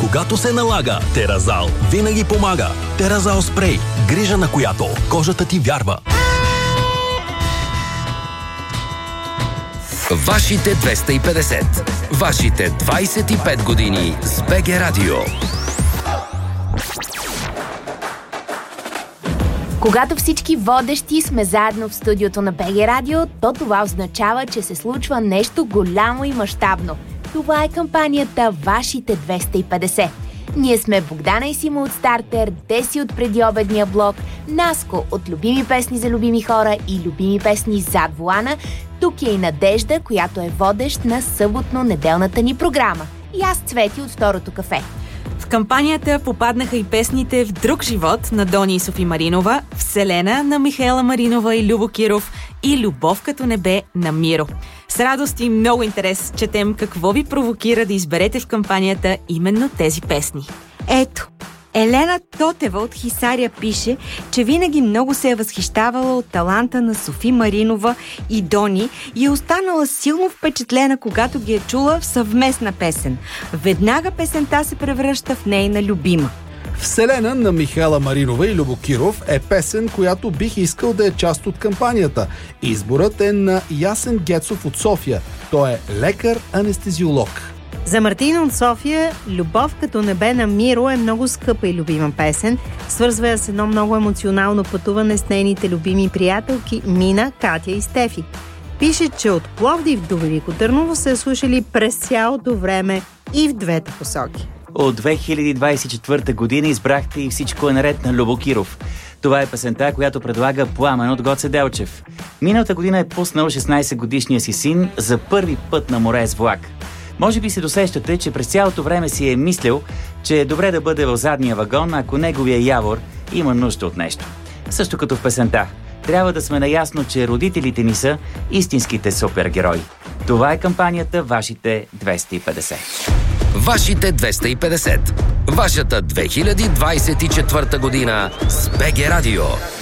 Когато се налага, Теразал винаги помага. Теразал спрей. Грижа, на която кожата ти вярва. Вашите 250. Вашите 25 години с БГ Радио. Когато всички водещи сме заедно в студиото на БГ Радио, то това означава, че се случва нещо голямо и мащабно. Това е кампанията Вашите 250. Ние сме Богдана и Симо от Стартер, Деси от предиобедния блок, Наско от любими песни за любими хора и любими песни зад волана. Тук е и Надежда, която е водещ на съботно-неделната ни програма. И аз, Цвети, от Второто кафе. В кампанията попаднаха и песните «В друг живот» на Дони и Софи Маринова, «Вселена» на Михаела Маринова и Любо Киров и «Любов като небе» на Миро. С радост и много интерес четем какво ви провокира да изберете в кампанията именно тези песни. Ето, Елена Тотева от Хисаря пише, че винаги много се е възхищавала от таланта на Софи Маринова и Дони и е останала силно впечатлена, когато ги е чула в съвместна песен. Веднага песента се превръща в нейна любима. Вселена на Михаела Маринова и Любо Киров е песен, която бих искал да е част от кампанията. Изборът е на Ясен Гецов от София. Той е лекар-анестезиолог. За Мартина от София «Любов като небе» на Миро е много скъпа и любима песен. Свързва я с едно много емоционално пътуване с нейните любими приятелки Мина, Катя и Стефи. Пише, че от Пловдив до Велико Търново се слушали през цялото време и в двете посоки. От 2024 година избрахте и «Всичко е наред» на Любо Киров. Това е песента, която предлага Пламен от Гоце Делчев. Миналата година е пуснал 16-годишния си син за първи път на море с влак. Може би се досещате, че през цялото време си е мислил, че е добре да бъде в задния вагон, ако неговия явор има нужда от нещо. Също като в песента. Трябва да сме наясно, че родителите ни са истинските супергерои. Това е кампанията Вашите 250. Вашите 250. Вашата 2024 година с БГ Радио.